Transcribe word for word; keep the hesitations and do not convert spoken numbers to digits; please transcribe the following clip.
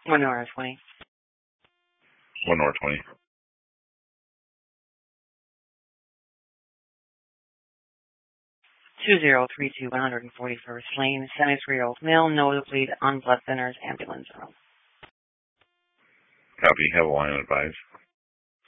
One hour twenty. One hour twenty. Two zero three two one hundred forty first Lane, seventy-three-year-old male, nosebleed on blood thinners, ambulance room. Copy. Have a line advised.